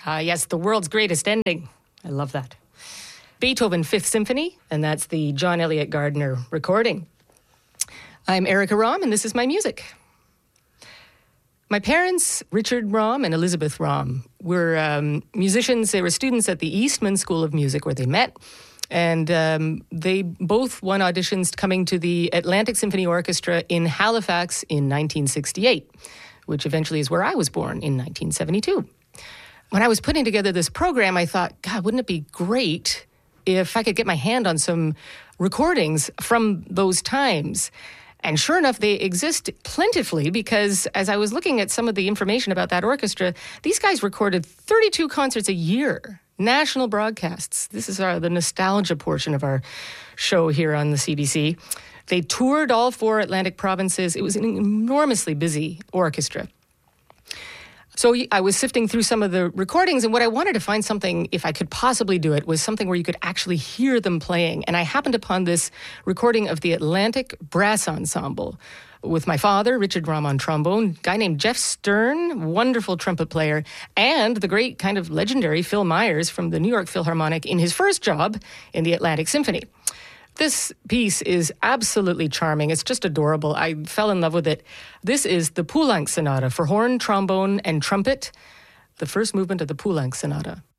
Ah, yes, the world's greatest ending. I love that. Beethoven Fifth Symphony, and that's the John Elliott Gardner recording. I'm Erica Romm, and this is my music. My parents, Richard Romm and Elizabeth Romm, were musicians. They were students at the Eastman School of Music where they met. And they both won auditions coming to the Atlantic Symphony Orchestra in Halifax in 1968, which eventually is where I was born in 1972. When I was putting together this program, I thought, God, wouldn't it be great if I could get my hand on some recordings from those times? And sure enough, they exist plentifully because as I was looking at some of the information about that orchestra, these guys recorded 32 concerts a year, national broadcasts. This is the nostalgia portion of our show here on the CBC. They toured all 4 Atlantic provinces. It was an enormously busy orchestra. So I was sifting through some of the recordings, and what I wanted to find something, if I could possibly do it, was something where you could actually hear them playing. And I happened upon this recording of the Atlantic Brass Ensemble with my father, Richard Romm, on trombone, a guy named Jeff Stern, wonderful trumpet player, and the great kind of legendary Phil Myers from the New York Philharmonic in his first job in the Atlantic Symphony. This piece is absolutely charming. It's just adorable. I fell in love with it. This is the Poulenc Sonata for horn, trombone, and trumpet, the first movement of the Poulenc Sonata.